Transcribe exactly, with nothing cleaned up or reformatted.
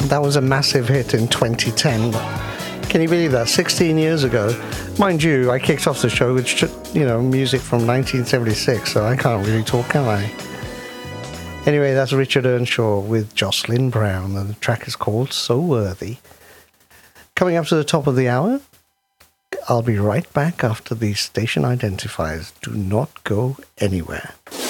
That was a massive hit in twenty ten. Can you believe that? sixteen years ago. Mind you, I kicked off the show with, you know, music from nineteen seventy-six, so I can't really talk, can I? Anyway, that's Richard Earnshaw with Jocelyn Brown, and the track is called So Worthy. Coming up to the top of the hour, I'll be right back after the station identifiers. Do not go anywhere.